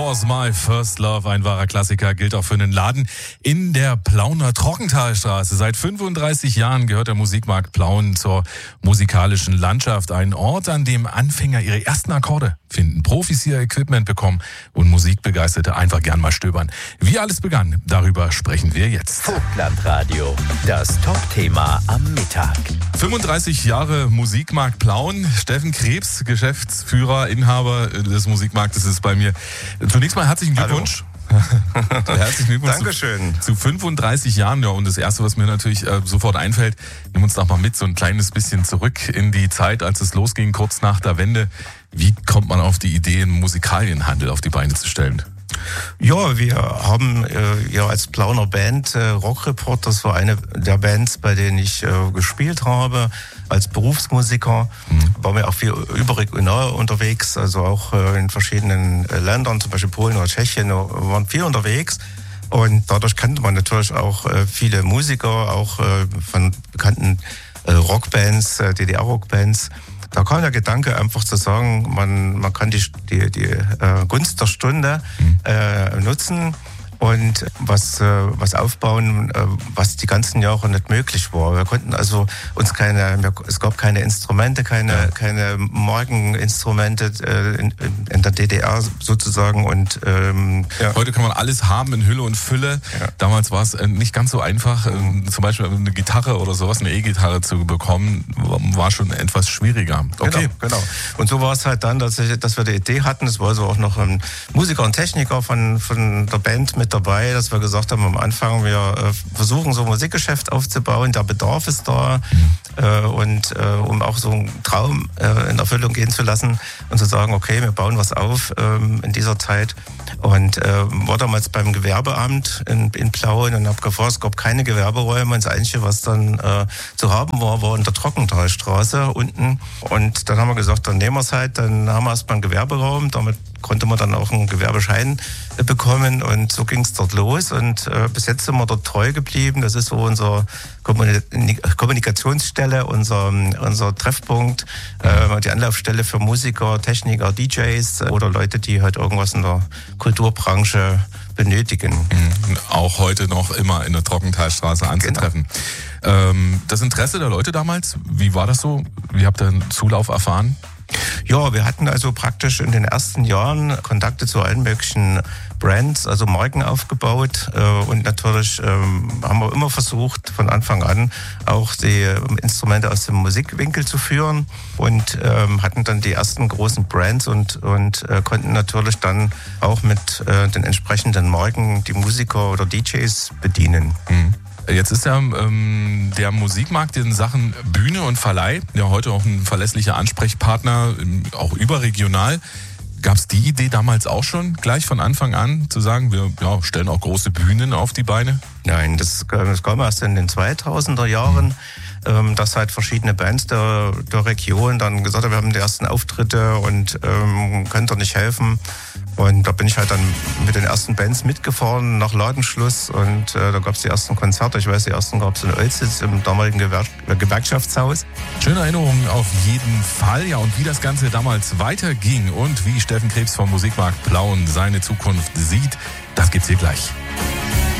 Was My First Love, ein wahrer Klassiker, gilt auch für den Laden in der Plauner Trockentalstraße. Seit 35 Jahren gehört der Musikmarkt Plauen zur musikalischen Landschaft. Ein Ort, an dem Anfänger ihre ersten Akkorde finden, Profis ihr Equipment bekommen und Musikbegeisterte einfach gern mal stöbern. Wie alles begann, darüber sprechen wir jetzt. Vogtlandradio, das Top-Thema am Mittag. 35 Jahre Musikmarkt Plauen. Steffen Krebs, Geschäftsführer, Inhaber des Musikmarktes, ist bei mir. Zunächst mal herzlichen Glückwunsch. Herzlichen Glückwunsch. Dankeschön. Zu 35 Jahren. Ja, und das Erste, was mir natürlich sofort einfällt, nimm uns doch mal mit, so ein kleines bisschen zurück in die Zeit, als es losging, kurz nach der Wende. Wie kommt man auf die Idee, einen Musikalienhandel auf die Beine zu stellen? Ja, wir haben ja als Plauner Band Rock Report, das war eine der Bands, bei denen ich gespielt habe, als Berufsmusiker. Waren wir auch viel überregional unterwegs, also auch in verschiedenen Ländern, zum Beispiel Polen oder Tschechien, waren viel unterwegs. Und dadurch kannte man natürlich auch viele Musiker, auch von bekannten Rockbands, DDR-Rockbands. Da kam der Gedanke einfach zu sagen, man kann die Gunst der Stunde nutzen und was aufbauen, was die ganzen Jahre nicht möglich war. Wir konnten also es gab keine Instrumente, keine Markeninstrumente in der DDR sozusagen und Heute kann man alles haben in Hülle und Fülle. Ja. Damals war es nicht ganz so einfach, zum Beispiel eine Gitarre oder sowas, eine E-Gitarre zu bekommen, war schon etwas schwieriger. Okay. Genau. Und so war es halt dann, dass wir die Idee hatten, es war also auch noch ein Musiker und Techniker von der Band mit dabei, dass wir gesagt haben, am Anfang, wir versuchen so ein Musikgeschäft aufzubauen, der Bedarf ist da und um auch so einen Traum in Erfüllung gehen zu lassen und zu sagen, okay, wir bauen was auf in dieser Zeit und war damals beim Gewerbeamt in Plauen und habe gefragt, es gab keine Gewerberäume und das Einzige, was dann zu haben war in der Trockentalstraße unten und dann haben wir gesagt, dann nehmen wir es halt, dann haben wir erstmal einen Gewerberaum, damit konnte man dann auch einen Gewerbeschein bekommen und so ging es dort los und bis jetzt sind wir dort treu geblieben. Das ist so unsere Kommunikationsstelle, unser Treffpunkt, die Anlaufstelle für Musiker, Techniker, DJs oder Leute, die halt irgendwas in der Kulturbranche benötigen. Auch heute noch immer in der Trockentalstraße anzutreffen. Genau. Das Interesse der Leute damals, wie war das so? Wie habt ihr einen Zulauf erfahren? Ja, wir hatten also praktisch in den ersten Jahren Kontakte zu allen möglichen Brands, also Marken aufgebaut und natürlich haben wir immer versucht, von Anfang an auch die Instrumente aus dem Musikwinkel zu führen und hatten dann die ersten großen Brands und konnten natürlich dann auch mit den entsprechenden Marken die Musiker oder DJs bedienen. Jetzt ist ja der Musikmarkt in Sachen Bühne und Verleih ja heute auch ein verlässlicher Ansprechpartner, auch überregional. Gab es die Idee damals auch schon, gleich von Anfang an, zu sagen, wir stellen auch große Bühnen auf die Beine? Nein, das kam erst in den 2000er Jahren, dass halt verschiedene Bands der Region dann gesagt haben, wir haben die ersten Auftritte und könnt ihr nicht helfen. Und da bin ich halt dann mit den ersten Bands mitgefahren nach Ladenschluss und da gab es die ersten Konzerte. Ich weiß, die ersten gab es in Oelzitz im damaligen Gewerkschaftshaus. Schöne Erinnerungen auf jeden Fall. Ja, und wie das Ganze damals weiterging und wie Steffen Krebs vom Musikmarkt Plauen seine Zukunft sieht, das gibt's hier gleich.